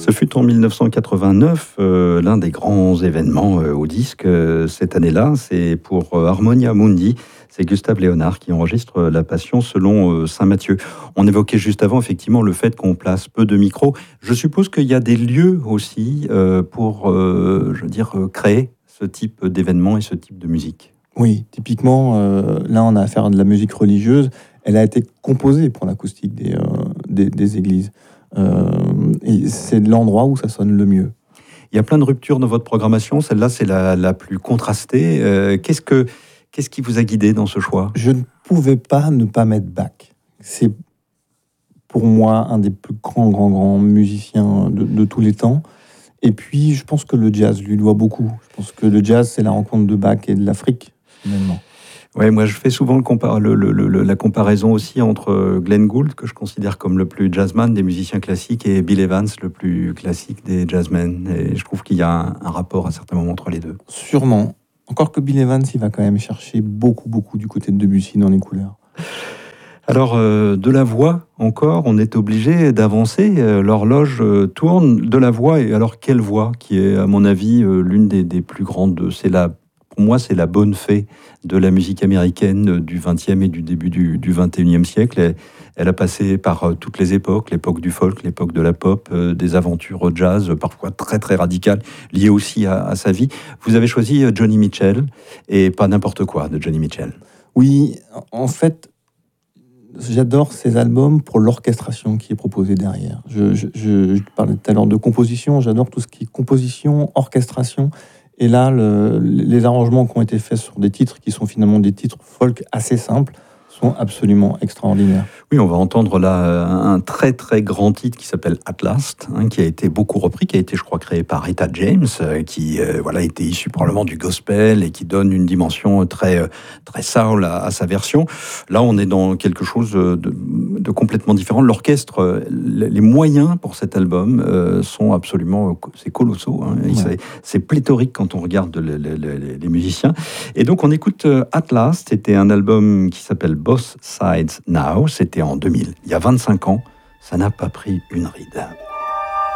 Ce fut en 1989 l'un des grands événements au disque cette année-là. C'est pour Harmonia Mundi. C'est Gustave Léonard qui enregistre La Passion selon saint Matthieu. On évoquait juste avant effectivement le fait qu'on place peu de micros. Je suppose qu'il y a des lieux aussi pour, créer ce type d'événement et ce type de musique. Oui, typiquement, là on a affaire à de la musique religieuse. Elle a été composée pour l'acoustique des églises. Et c'est l'endroit où ça sonne le mieux. Il y a plein de ruptures dans votre programmation. Celle-là, c'est la plus contrastée. Qu'est-ce qui vous a guidé dans ce choix ? Je ne pouvais pas ne pas mettre Bach. C'est pour moi un des plus grands musiciens de tous les temps. Et puis, je pense que le jazz lui doit beaucoup. Je pense que le jazz, c'est la rencontre de Bach et de l'Afrique, finalement. Ouais, moi je fais souvent la comparaison aussi entre Glenn Gould, que je considère comme le plus jazzman des musiciens classiques, et Bill Evans, le plus classique des jazzmen. Et je trouve qu'il y a un rapport à certains moments entre les deux. Sûrement. Encore que Bill Evans, il va quand même chercher beaucoup du côté de Debussy dans les couleurs. Alors, de la voix encore, on est obligé d'avancer. L'horloge tourne de la voix. Et alors, quelle voix qui est, à mon avis, l'une des plus grandes. Pour moi, c'est la bonne fée de la musique américaine du XXe et du début du XXIe siècle. Elle a passé par toutes les époques, l'époque du folk, l'époque de la pop, des aventures jazz, parfois très très radicales, liées aussi à sa vie. Vous avez choisi Joni Mitchell, et pas n'importe quoi de Joni Mitchell. Oui, en fait, j'adore ces albums pour l'orchestration qui est proposée derrière. Je parlais tout à l'heure de composition, j'adore tout ce qui est composition, orchestration. Et là, les arrangements qui ont été faits sur des titres qui sont finalement des titres folk assez simples sont absolument extraordinaires. Oui, on va entendre là un très très grand titre qui s'appelle At Last, qui a été beaucoup repris, qui a été, je crois, créé par Etta James, qui était issu probablement du gospel et qui donne une dimension très très soul à sa version. Là, on est dans quelque chose de complètement différent. L'orchestre, les moyens pour cet album sont absolument, c'est colossaux. Ouais. C'est pléthorique quand on regarde les musiciens. Et donc, on écoute At Last. C'était un album qui s'appelle Both Sides Now. C'était en 2000, il y a 25 ans. Ça n'a pas pris une ride.